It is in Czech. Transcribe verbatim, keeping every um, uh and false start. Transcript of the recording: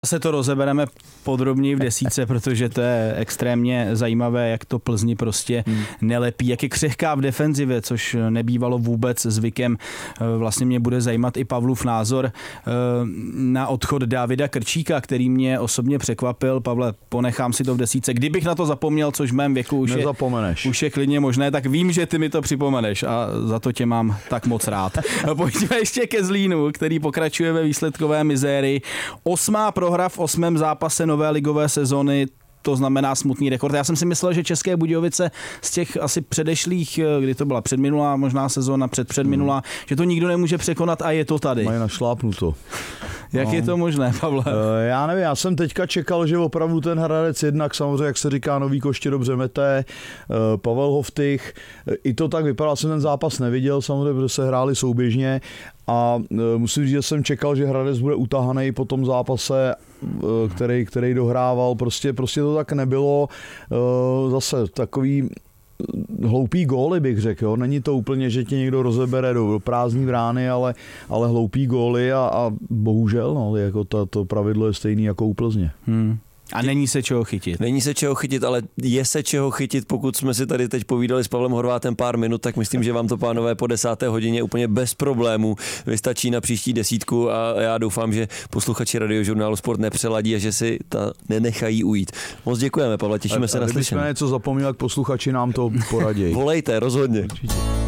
Se to rozebereme podrobněji v desítce, protože to je extrémně zajímavé, jak to Plzni prostě hmm. nelepí, jak je křehká v defenzivě, což nebývalo vůbec zvykem. Vlastně mě bude zajímat i Pavlův názor na odchod Davida Krčíka, který mě osobně překvapil. Pavle, ponechám si to v desítce. Kdybych na to zapomněl, což v mém věku už je, už je klidně možné, tak vím, že ty mi to připomeneš a za to tě mám tak moc rád. Pojďme ještě ke Zlínu, který pokračuje ve výsledkové mizérii. Osmá pro hra v osmém zápase nové ligové sezony, to znamená smutný rekord. Já jsem si myslel, že České Budějovice z těch asi předešlých, kdy to byla předminulá možná sezóna, předpředminulá, hmm. že to nikdo nemůže překonat a je to tady. Mají našlápnuto. Jak no. je to možné, Pavle? Já nevím, já jsem teďka čekal, že opravdu ten Hradec jednak samozřejmě, jak se říká, Nový Koště dobře mete, Pavel Hoftych, i to tak vypadalo, jsem ten zápas neviděl, samozřejmě, protože se hráli souběžně a musím říct, že jsem čekal, že Hradec bude utahaný po tom zápase, který, který dohrával, prostě, prostě to tak nebylo, zase takový hloupý góly, bych řekl. Jo. Není to úplně, že tě někdo rozebere do, do prázdný brány, ale, ale hloupý góly a, a bohužel no, jako to, to pravidlo je stejný jako u Plzně. Hmm. A není se čeho chytit. Není se čeho chytit, ale je se čeho chytit. Pokud jsme si tady teď povídali s Pavlem Horvátem pár minut, tak myslím, že vám to, pánové, po desáté hodině úplně bez problémů vystačí na příští desítku a já doufám, že posluchači Radiožurnálu Sport nepřeladí a že si ta nenechají ujít. Moc děkujeme, Pavle, těšíme a, se a na slyšení. Kdybychom něco zapomněli, jak posluchači nám to poradí. Volejte, rozhodně. Určitě.